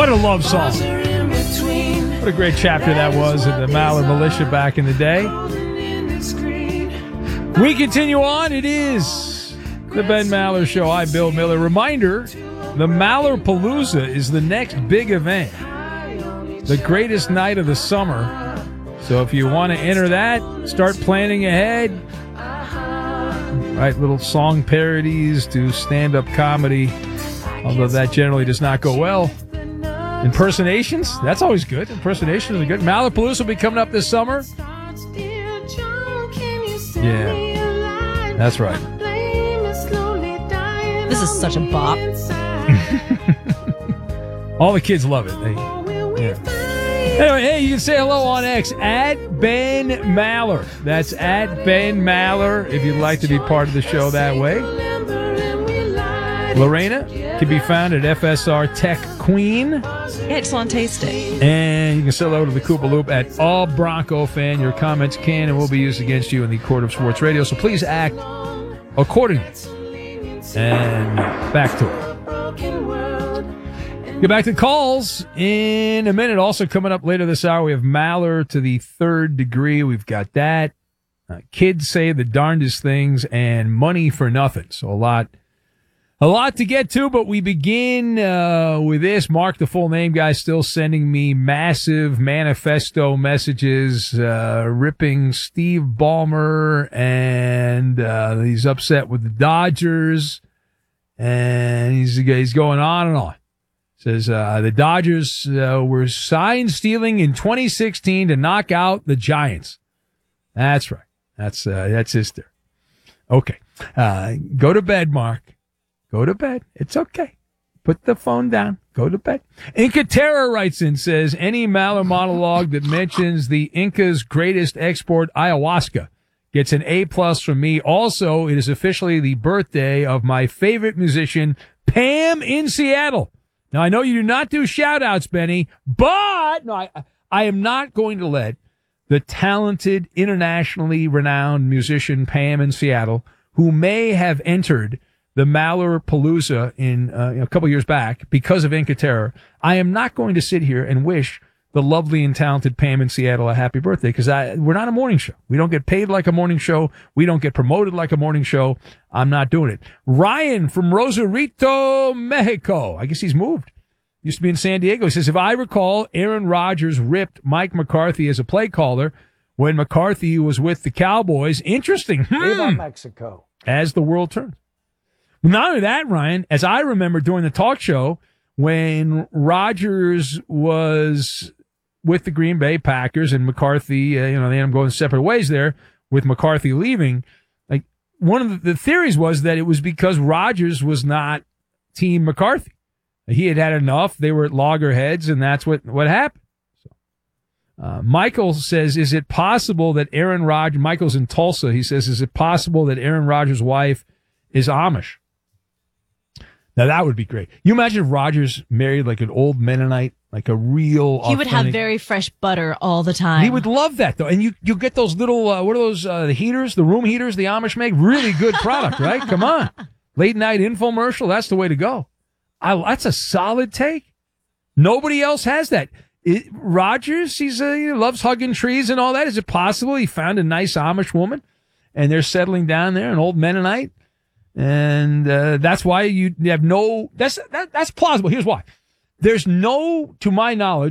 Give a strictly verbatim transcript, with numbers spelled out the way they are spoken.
What a love song. What a great chapter that was of the Maller Militia back in the day. We continue on. It is the Ben Maller Show. I'm Bill Miller. Reminder, the Maller Palooza is the next big event. The greatest night of the summer. So if you want to enter that, start planning ahead. Right, little song parodies to stand-up comedy, although that generally does not go well. Impersonations, that's always good. Impersonations are good. Maller Palooza will be coming up this summer. Yeah, that's right. This is such a bop. All the kids love it. They, yeah. Anyway, hey, you can say hello on X at Ben Maller. That's at Ben Maller if you'd like to be part of the show that way. Lorena can be found at F S R Tech Queen. Excellent tasting. And you can say hello to the Koopa Loop at All Bronco Fan. Your comments can and will be used against you in the court of sports radio, so please act accordingly. And back to it. Get back to calls in a minute. Also coming up later this hour, we have Maller to the third degree. We've got that. Uh, kids say the darndest things and money for nothing. So a lot, a lot to get to, but we begin uh, with this. Mark, the full name guy, still sending me massive manifesto messages, uh, ripping Steve Ballmer, and uh, he's upset with the Dodgers, and he's he's going on and on. Says uh, the Dodgers uh, were sign stealing in twenty sixteen to knock out the Giants. That's right. That's uh, that's his theory. Okay, uh, go to bed, Mark. Go to bed. It's okay. Put the phone down. Go to bed. Inca Terra writes in, says any Maller monologue that mentions the Inca's greatest export, ayahuasca, gets an A plus from me. Also, it is officially the birthday of my favorite musician, Pam in Seattle. Now, I know you do not do shout-outs, Benny, but no, I, I am not going to let the talented, internationally renowned musician Pam in Seattle, who may have entered the Maller Palooza in uh, a couple years back because of Inca Terror, I am not going to sit here and wish the lovely and talented Pam in Seattle a happy birthday, because we're not a morning show. We don't get paid like a morning show. We don't get promoted like a morning show. I'm not doing it. Ryan from Rosarito, Mexico. I guess he's moved. Used to be in San Diego. He says, if I recall, Aaron Rodgers ripped Mike McCarthy as a play caller when McCarthy was with the Cowboys. Interesting. Hmm. Mexico. As the world turns. Not only that, Ryan, as I remember during the talk show, when Rodgers was with the Green Bay Packers and McCarthy, uh, you know, they ended up going separate ways there with McCarthy leaving. Like, one of the, the theories was that it was because Rodgers was not Team McCarthy. He had had enough. They were at loggerheads, and that's what, what happened. So, uh, Michael says, is it possible that Aaron Rodgers, Michael's in Tulsa, he says, is it possible that Aaron Rodgers' wife is Amish? Now, that would be great. You imagine if Rodgers married like an old Mennonite, like a real He would have very fresh butter all the time. He would love that, though. And you, you get those little, uh, what are those, uh, the heaters, the room heaters the Amish make? Really good product, right? Come on. Late night infomercial, that's the way to go. I, that's a solid take. Nobody else has that. It, Rodgers, he's, uh, he loves hugging trees and all that. Is it possible he found a nice Amish woman and they're settling down there, an old Mennonite? And uh, that's why you have no, that's that, that's plausible. Here's why. There's no, to my knowledge,